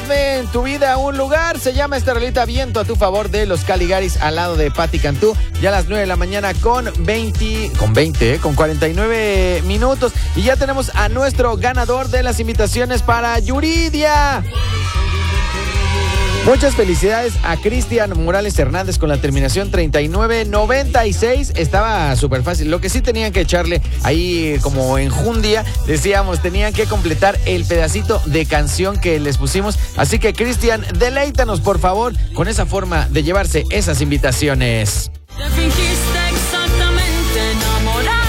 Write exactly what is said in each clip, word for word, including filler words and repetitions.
hazme en tu vida un lugar. Se llama esta rolita Viento a tu favor de los Caligaris al lado de Patti Cantú. Ya a las nueve de la mañana con veinte, con veinte, eh, con cuarenta y nueve minutos. Y ya tenemos a nuestro ganador de las invitaciones para Yuridia. Muchas felicidades a Cristian Morales Hernández con la terminación treinta y nueve noventa y seis. Estaba súper fácil. Lo que sí tenían que echarle ahí como enjundia, decíamos, tenían que completar el pedacito de canción que les pusimos. Así que, Cristian, deleítanos, por favor, con esa forma de llevarse esas invitaciones. Te fingiste exactamente enamorado.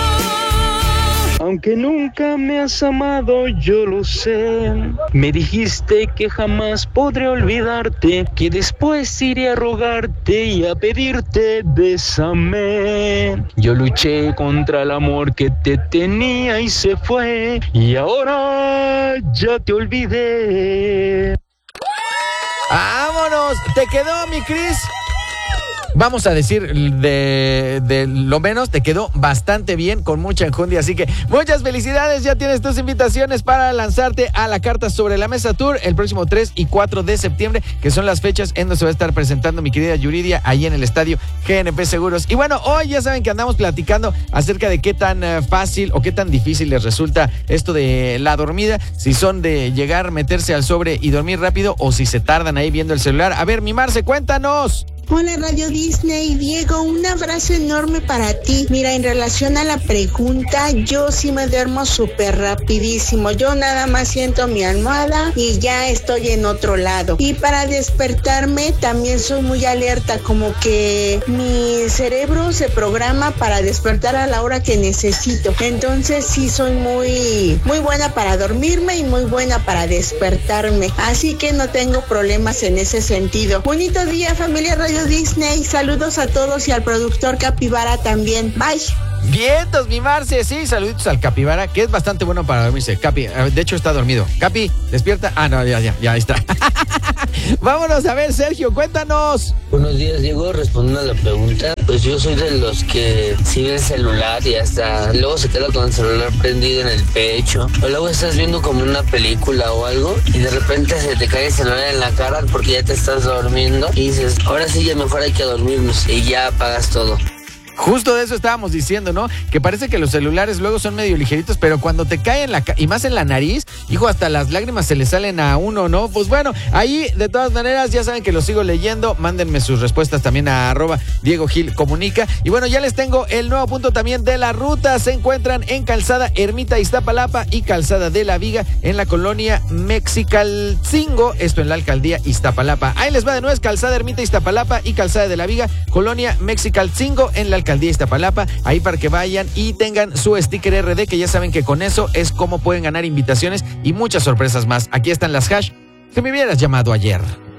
Aunque nunca me has amado, yo lo sé. Me dijiste que jamás podré olvidarte, que después iré a rogarte y a pedirte bésame. Yo luché contra el amor que te tenía y se fue, y ahora ya te olvidé. ¡Vámonos! ¿Te quedó, mi Cris? Vamos a decir, de, de lo menos te quedó bastante bien, con mucha enjundia, así que muchas felicidades. Ya tienes tus invitaciones para lanzarte a la Carta sobre la Mesa Tour el próximo tres y cuatro de septiembre, que son las fechas en donde se va a estar presentando mi querida Yuridia ahí en el estadio G N P Seguros. Y bueno, hoy ya saben que andamos platicando acerca de qué tan uh, fácil o qué tan difícil les resulta esto de la dormida, si son de llegar, meterse al sobre y dormir rápido, o si se tardan ahí viendo el celular. A ver, mi Marce, cuéntanos. Hola Radio Disney, Diego, un abrazo enorme para ti. Mira, en relación a la pregunta, yo sí me duermo súper rapidísimo. Yo nada más siento mi almohada y ya estoy en otro lado. Y para despertarme también soy muy alerta, como que mi cerebro se programa para despertar a la hora que necesito. Entonces sí soy muy, muy buena para dormirme y muy buena para despertarme. Así que no tengo problemas en ese sentido. Bonito día, familia Radio Disney, saludos a todos y al productor Capibara también. Bye. Vientos, mi Marce, sí, saluditos al Capibara, que es bastante bueno para dormirse. Capi, de hecho está dormido. Capi, despierta. Ah, no, ya, ya, ya, ahí está. Vámonos a ver, Sergio, cuéntanos. Buenos días, Diego, respondiendo a la pregunta, pues yo soy de los que sigue el celular y hasta luego se queda con el celular prendido en el pecho, o luego estás viendo como una película o algo y de repente se te cae el celular en la cara porque ya te estás durmiendo y dices, ahora sí ya mejor hay que dormirnos, y ya apagas todo. Justo de eso estábamos diciendo, ¿no? Que parece que los celulares luego son medio ligeritos, pero cuando te caen en la ca- y más en la nariz, hijo, hasta las lágrimas se le salen a uno, ¿no? Pues bueno, ahí de todas maneras ya saben que los sigo leyendo. Mándenme sus respuestas también a arroba Diego Gil Comunica. Y bueno, ya les tengo el nuevo punto también de la ruta. Se encuentran en Calzada Ermita Iztapalapa y Calzada de la Viga en la colonia Mexicalcingo, esto en la alcaldía Iztapalapa. Ahí les va de nuevo, es Calzada Ermita Iztapalapa y Calzada de la Viga, colonia Mexicalcingo en la alcaldía Alcaldía Iztapalapa, ahí para que vayan y tengan su sticker R D, que ya saben que con eso es como pueden ganar invitaciones y muchas sorpresas más. Aquí están las hash que me hubieras llamado ayer.